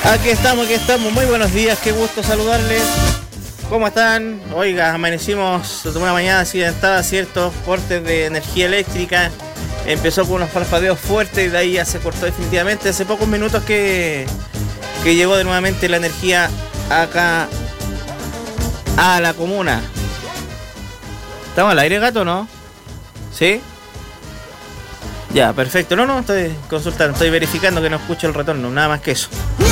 Aquí estamos. Muy buenos días, qué gusto saludarles. ¿Cómo están? Oiga, amanecimos una mañana accidentada, ciertos cortes de energía eléctrica. Empezó con unos parpadeos fuertes y de ahí ya se cortó definitivamente. Hace pocos minutos que llegó de nuevamente la energía acá a la comuna. ¿Estamos al aire, gato, no? ¿Sí? Ya, perfecto. No, estoy consultando, estoy verificando que no escucho el retorno, nada más que eso.